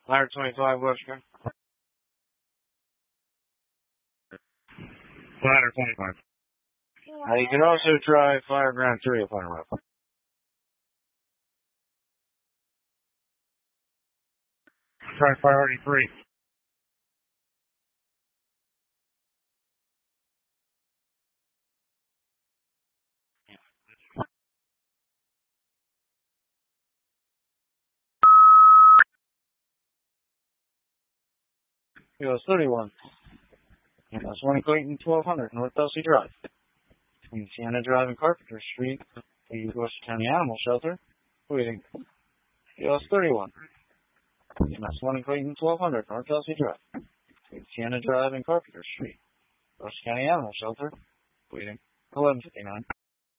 Ladder 25, Western. Ladder 25. You can also try Fire Ground 3 upon arrival. Try Priority 3. US 31. US 1 Clayton 1200 North Elsie Drive. Between Sienna Drive and Carpenter Street, the Worcester County Animal Shelter. Waiting. US 31. US 1 Clayton 1200 North Elsie Drive. Between Sienna Drive and Carpenter Street, Worcester County Animal Shelter. Waiting. 11:59.